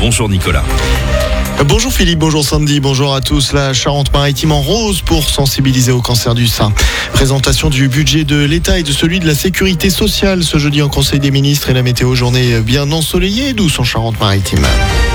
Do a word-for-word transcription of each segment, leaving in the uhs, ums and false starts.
Bonjour Nicolas. Bonjour Philippe, bonjour Sandy, bonjour à tous. La Charente-Maritime en rose pour sensibiliser au cancer du sein. Présentation du budget de l'État et de celui de la sécurité sociale ce jeudi en Conseil des ministres et la météo journée bien ensoleillée et douce en Charente-Maritime.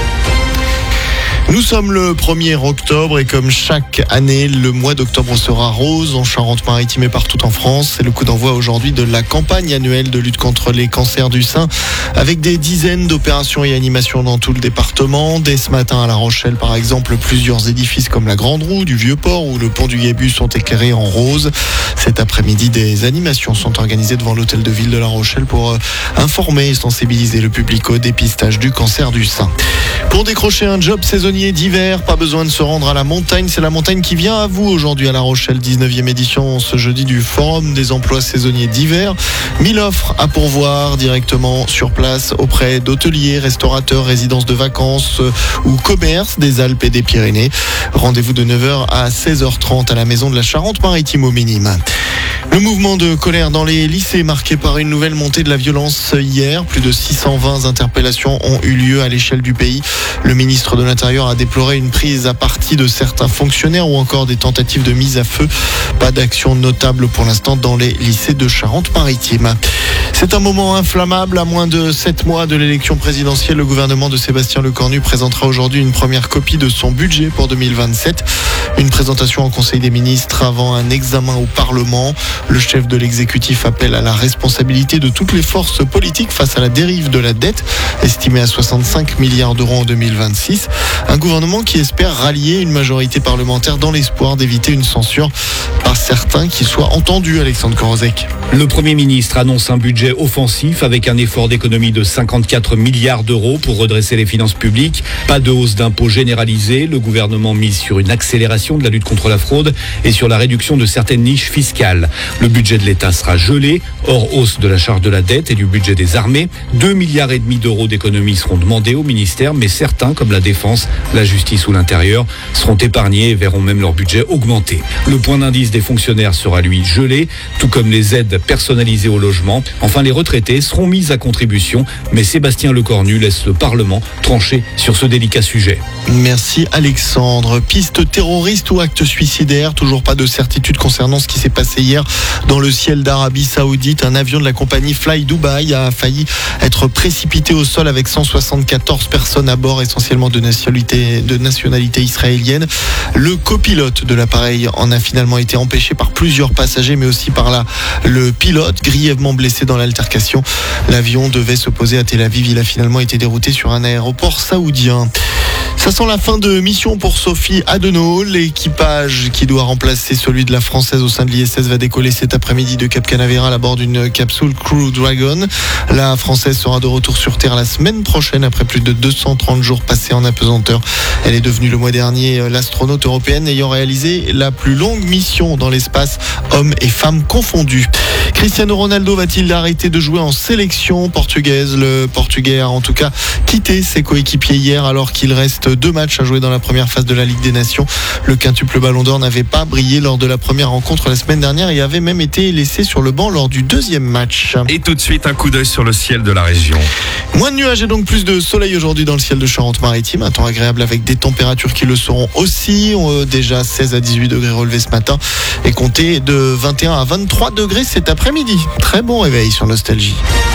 Nous sommes le premier octobre et comme chaque année, le mois d'octobre sera rose en Charente-Maritime et partout en France. C'est le coup d'envoi aujourd'hui de la campagne annuelle de lutte contre les cancers du sein avec des dizaines d'opérations et animations dans tout le département. Dès ce matin à La Rochelle, par exemple, plusieurs édifices comme la Grande Roue du Vieux-Port ou le pont du Guébus sont éclairés en rose. Cet après-midi, des animations sont organisées devant l'hôtel de ville de La Rochelle pour informer et sensibiliser le public au dépistage du cancer du sein. Pour décrocher un job saisonnier d'hiver, pas besoin de se rendre à la montagne, c'est la montagne qui vient à vous aujourd'hui à La Rochelle, dix-neuvième édition ce jeudi du Forum des emplois saisonniers d'hiver. mille offres à pourvoir directement sur place auprès d'hôteliers, restaurateurs, résidences de vacances ou commerces des Alpes et des Pyrénées. Rendez-vous de neuf heures à seize heures trente à la maison de la Charente-Maritime au Minime. Le mouvement de colère dans les lycées marqué par une nouvelle montée de la violence hier. Plus de six cent vingt interpellations ont eu lieu à l'échelle du pays. Le ministre de l'Intérieur a déploré une prise à partie de certains fonctionnaires ou encore des tentatives de mise à feu. Pas d'action notable pour l'instant dans les lycées de Charente-Maritime. C'est un moment inflammable. À moins de sept mois de l'élection présidentielle, le gouvernement de Sébastien Lecornu présentera aujourd'hui une première copie de son budget pour deux mille vingt-sept. Une présentation en Conseil des ministres avant un examen au Parlement. Le chef de l'exécutif appelle à la responsabilité de toutes les forces politiques face à la dérive de la dette, estimée à soixante-cinq milliards d'euros en deux mille vingt-six. Un gouvernement qui espère rallier une majorité parlementaire dans l'espoir d'éviter une censure par certains qui soient entendus. Alexandre Korozek. Le Premier ministre annonce un budget offensif avec un effort d'économie de cinquante-quatre milliards d'euros pour redresser les finances publiques. Pas de hausse d'impôts généralisée. Le gouvernement mise sur une accélération de la lutte contre la fraude et sur la réduction de certaines niches fiscales. Le budget de l'État sera gelé, hors hausse de la charge de la dette et du budget des armées. deux milliards et demi d'euros d'économies seront demandés au ministère, mais certains, comme la défense, la justice ou l'intérieur, seront épargnés et verront même leur budget augmenter. Le point d'indice des fonctionnaires sera lui gelé, tout comme les aides personnalisées au logement. Enfin, les retraités seront mis à contribution, mais Sébastien Lecornu laisse le Parlement trancher sur ce délicat sujet. Merci Alexandre. Piste terroriste ou acte suicidaire, toujours pas de certitude concernant ce qui s'est passé hier dans le ciel d'Arabie Saoudite. Un avion de la compagnie Fly Dubai a failli être précipité au sol avec cent soixante-quatorze personnes à bord, essentiellement de nationalité, de nationalité israélienne. Le copilote de l'appareil en a finalement été empêché par plusieurs passagers, mais aussi par la, le pilote, grièvement blessé dans l'altercation. L'avion devait se poser à Tel Aviv. Il a finalement été dérouté sur un aéroport saoudien. Ça sent la fin de mission pour Sophie Adenau. L'équipage qui doit remplacer celui de la Française au sein de l'I S S va décoller cet après-midi de Cap Canaveral à bord d'une capsule Crew Dragon. La Française sera de retour sur Terre la semaine prochaine après plus de deux cent trente jours passés en apesanteur. Elle est devenue le mois dernier l'astronaute européenne ayant réalisé la plus longue mission dans l'espace, hommes et femmes confondus. Cristiano Ronaldo va-t-il arrêter de jouer en sélection portugaise? Le Portugais a en tout cas quitté ses coéquipiers hier alors qu'il reste deux matchs à jouer dans la première phase de la Ligue des Nations. Le quintuple Ballon d'Or n'avait pas brillé lors de la première rencontre la semaine dernière et avait même été laissé sur le banc lors du deuxième match. Et tout de suite, un coup d'œil sur le ciel de la région. Moins de nuages et donc plus de soleil aujourd'hui dans le ciel de Charente-Maritime. Un temps agréable avec des températures qui le seront aussi. On a déjà seize à dix-huit degrés relevés ce matin et comptez de vingt et un à vingt-trois degrés cet après-midi. Très bon réveil sur Nostalgie.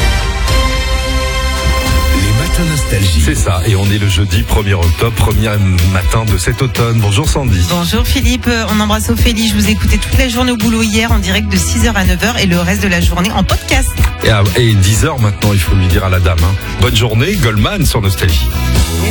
Nostalgie. C'est ça, et on est le jeudi premier octobre, premier matin de cet automne. Bonjour Sandy. Bonjour Philippe, on embrasse Ophélie. Je vous ai écouté toute la journée au boulot hier en direct de six heures à neuf heures et le reste de la journée en podcast. Et, à, et dix heures maintenant, il faut lui dire à la dame. Hein. Bonne journée, Goldman sur Nostalgie.